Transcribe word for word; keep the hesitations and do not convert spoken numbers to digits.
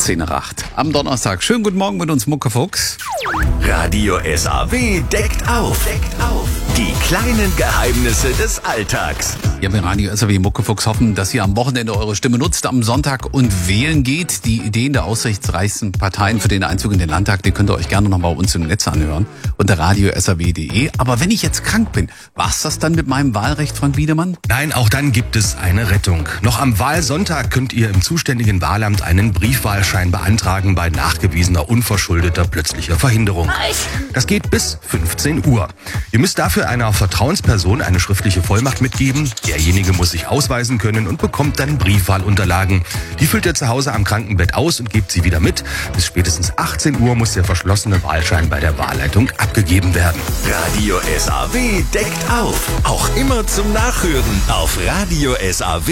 zehn nach acht. Am Donnerstag. Schönen guten Morgen mit uns, Muckefuchs. Radio S A W deckt auf. Deckt auf. Die kleinen Geheimnisse des Alltags. Ja, wir Radio S A W Muckefuchs hoffen, dass ihr am Wochenende eure Stimme nutzt, am Sonntag und wählen geht. Die Ideen der aussichtsreichsten Parteien für den Einzug in den Landtag, die könnt ihr euch gerne noch bei uns im Netz anhören. Unter radio s a w punkt d e. Aber wenn ich jetzt krank bin, war's das dann mit meinem Wahlrecht, Frank Wiedemann? Nein, auch dann gibt es eine Rettung. Noch am Wahlsonntag könnt ihr im zuständigen Wahlamt einen Briefwahlschein beantragen bei nachgewiesener unverschuldeter plötzlicher Verhinderung. Das geht bis fünfzehn Uhr. Ihr müsst dafür einer Vertrauensperson eine schriftliche Vollmacht mitgeben. Derjenige muss sich ausweisen können und bekommt dann Briefwahlunterlagen. Die füllt ihr zu Hause am Krankenbett aus und gebt sie wieder mit. Bis spätestens achtzehn Uhr muss der verschlossene Wahlschein bei der Wahlleitung abgegeben werden. Radio S A W deckt auf. Auch immer zum Nachhören auf radio s a w